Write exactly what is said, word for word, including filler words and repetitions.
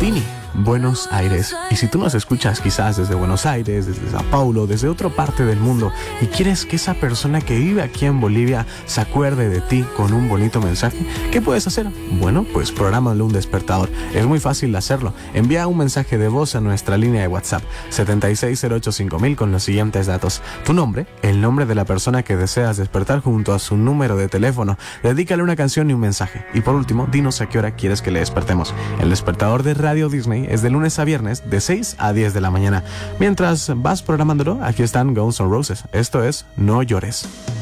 Dini, Buenos Aires. Y si tú nos escuchas quizás desde Buenos Aires, desde Sao Paulo, desde otra parte del mundo, y quieres que esa persona que vive aquí en Bolivia se acuerde de ti con un bonito mensaje, ¿qué puedes hacer? Bueno, pues prográmale un despertador. Es muy fácil hacerlo. Envía un mensaje de voz a nuestra línea de WhatsApp setenta y seis cero ocho cinco mil con los siguientes datos: tu nombre, el nombre de la persona que deseas despertar junto a su número de teléfono, dedícale una canción y un mensaje. Y por último, dinos a qué hora quieres que le despertemos. El despertador de Radio Disney es de lunes a viernes de seis a diez de la mañana. Mientras vas programándolo, aquí están Guns N' Roses. Esto es No Llores.